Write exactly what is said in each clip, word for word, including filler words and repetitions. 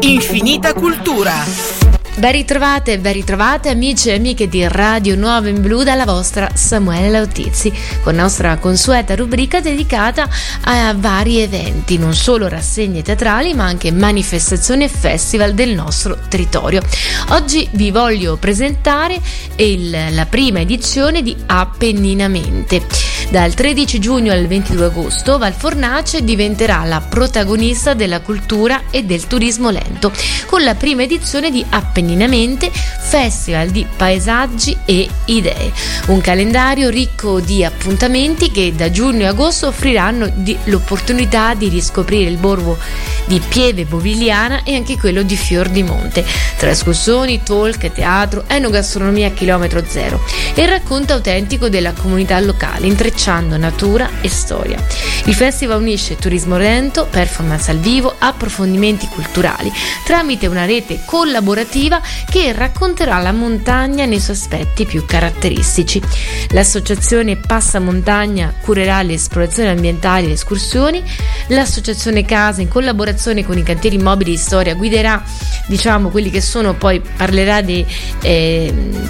Infinita cultura. Ben ritrovate, ben ritrovate amici e amiche di Radio Nuovo in Blu dalla vostra Samuele Lautizzi, con nostra consueta rubrica dedicata a vari eventi, non solo rassegne teatrali ma anche manifestazioni e festival del nostro territorio. Oggi vi voglio presentare il, la prima edizione di Appenninamente. Dal tredici giugno al ventidue agosto Val Fornace diventerà la protagonista della cultura e del turismo lento, con la prima edizione di Appenninamente, festival di paesaggi e idee. Un calendario ricco di appuntamenti che da giugno e agosto offriranno di, l'opportunità di riscoprire il borgo di Pieve Bovigliana e anche quello di Fior di Monte, tra escursioni, talk, teatro, enogastronomia a chilometro zero e il racconto autentico della comunità locale, intrecciando natura e storia. Il festival unisce turismo lento, performance al vivo, approfondimenti culturali tramite una rete collaborativa che racconterà la montagna nei suoi aspetti più caratteristici. L'associazione Passamontagna curerà le esplorazioni ambientali e le escursioni, l'associazione Casa in collaborazione con i cantieri mobili di storia guiderà, diciamo, quelli che sono, poi parlerà di eh,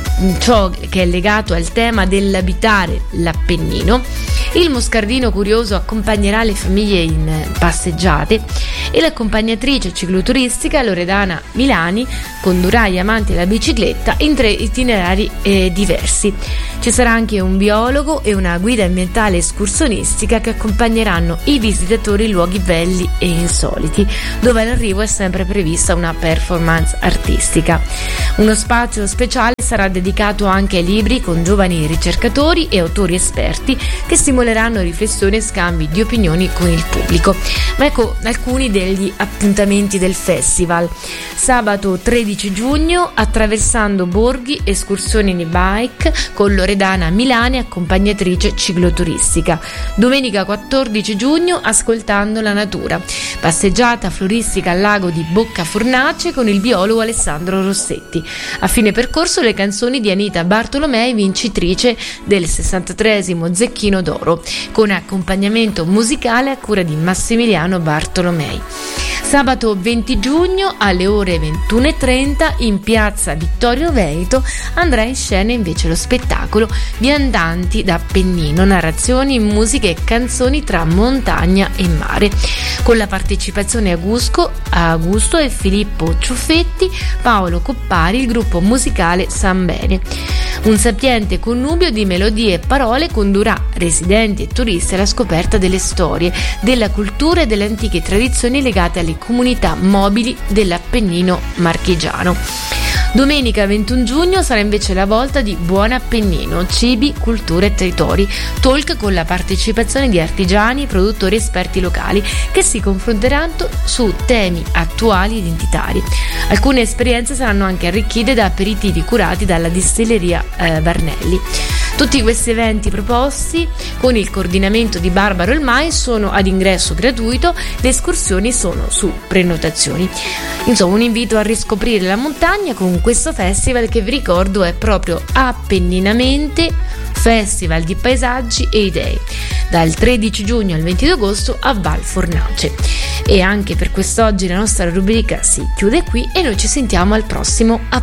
ciò che è legato al tema dell'abitare l'Appennino. Il Moscardino Curioso accompagnerà le famiglie in passeggiate e l'accompagnatrice cicloturistica Loredana Milani condurrà gli amanti della bicicletta in tre itinerari eh, diversi. Ci sarà anche un biologo e una guida ambientale escursionistica che accompagneranno i visitatori in luoghi belli e insoliti, dove all'arrivo è sempre prevista una performance artistica. Uno spazio speciale sarà dedicato anche ai libri con giovani ricercatori e autori esperti che stimoleranno riflessioni e scambi di opinioni con il pubblico. Ma ecco alcuni degli appuntamenti del festival. Sabato tredici giugno attraversando borghi, escursioni in e-bike con Loredana Milani, accompagnatrice cicloturistica. Domenica quattordici giugno ascoltando la natura, passeggiata floristica al lago di Bocca Fornace con il biologo Alessandro Rossetti. A fine percorso le canzoni di Anita Bartolomei, vincitrice del sessantatreesimo Zecchino d'Oro, con accompagnamento musicale a cura di Massimiliano Bartolomei. Sabato venti giugno alle ore ventuno e trenta in piazza Vittorio Veneto andrà in scena invece lo spettacolo Viandanti d'Appennino, narrazioni, musiche e canzoni tra montagna e mare, con la partecipazione a Augusto, a Augusto e Filippo Ciuffetti, Paolo Coppari, il gruppo musicale San Bene. Un sapiente connubio di melodie e parole condurrà residenti e turisti alla scoperta delle storie, della cultura e delle antiche tradizioni legate alle comunità mobili dell'Appennino marchigiano. Domenica ventuno giugno sarà invece la volta di Buon Appennino, cibi, cultura e territori, talk con la partecipazione di artigiani, produttori e esperti locali che si confronteranno su temi attuali e identitari. Alcune esperienze saranno anche arricchite da aperitivi curati dalla distilleria eh, Varnelli. Tutti questi eventi proposti con il coordinamento di Barbara Olmai sono ad ingresso gratuito, le escursioni sono su prenotazioni. Insomma, un invito a riscoprire la montagna con questo festival che vi ricordo è proprio Appenninamente, festival di paesaggi e idee, dal tredici giugno al ventidue agosto a Val Fornace. E anche per quest'oggi la nostra rubrica si chiude qui e noi ci sentiamo al prossimo appuntamento.